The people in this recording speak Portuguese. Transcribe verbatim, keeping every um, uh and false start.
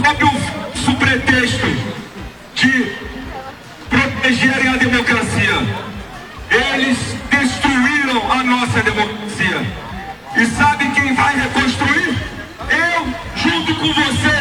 sob o pretexto de protegerem a democracia, eles destruíram a nossa democracia. E sabe quem vai reconstruir? Eu, junto com você.